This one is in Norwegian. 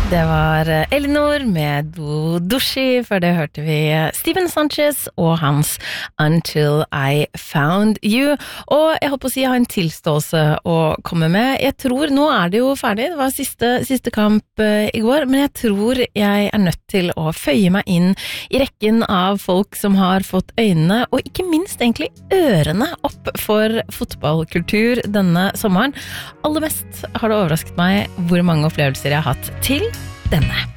Det var Elinor med Dushi, for det hørte vi Steven Sanchez og hans Until I Found You. Og jeg håper å si jeg har en tilståelse å komme med. Jeg tror, nå det jo ferdig, det var siste kamp i går, men jeg tror jeg nødt til å føye meg inn i rekken av folk som har fått øynene, og ikke minst egentlig ørene opp for fotballkultur denne sommeren. Aller mest har det overrasket meg hvor mange opplevelser jeg har hatt til denne.